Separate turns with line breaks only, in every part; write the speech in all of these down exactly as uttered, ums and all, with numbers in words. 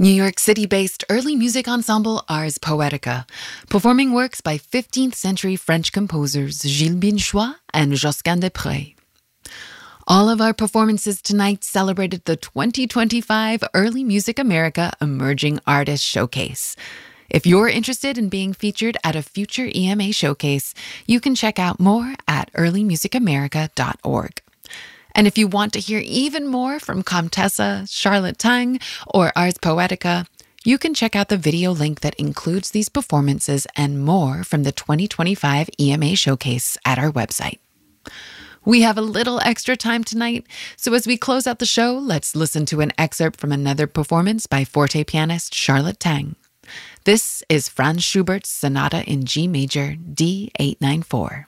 New York City-based early music ensemble Ars Poetica, performing works by fifteenth century French composers Gilles Binchois and Josquin des Prez. All of our performances tonight celebrated the twenty twenty-five Early Music America Emerging Artist Showcase. If you're interested in being featured at a future E M A showcase, you can check out more at early music america dot org. And if you want to hear even more from Comtessa, Charlotte Tang, or Ars Poetica, you can check out the video link that includes these performances and more from the twenty twenty-five E M A Showcase at our website. We have a little extra time tonight, so as we close out the show, let's listen to an excerpt from another performance by forte pianist Charlotte Tang. This is Franz Schubert's Sonata in G Major, D eight ninety-four.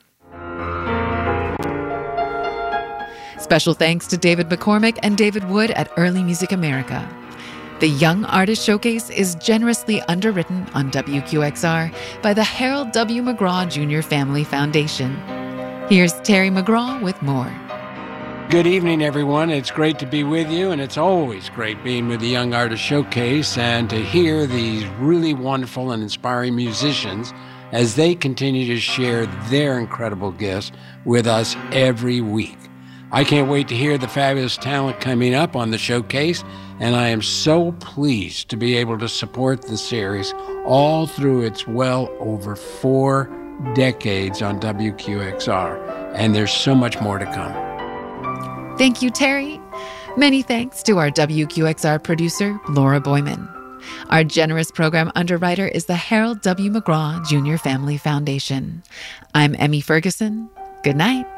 Special thanks to David McCormick and David Wood at Early Music America. The Young Artist Showcase is generously underwritten on W Q X R by the Harold W. McGraw Junior Family Foundation. Here's Terry McGraw with more.
Good evening, everyone. It's great to be with you, and it's always great being with the Young Artist Showcase and to hear these really wonderful and inspiring musicians as they continue to share their incredible gifts with us every week. I can't wait to hear the fabulous talent coming up on the showcase, and I am so pleased to be able to support the series all through its well over four decades on W Q X R, and there's so much more to come.
Thank you, Terry. Many thanks to our W Q X R producer, Laura Boyman. Our generous program underwriter is the Harold W. McGraw Junior Family Foundation. I'm Emmy Ferguson. Good night.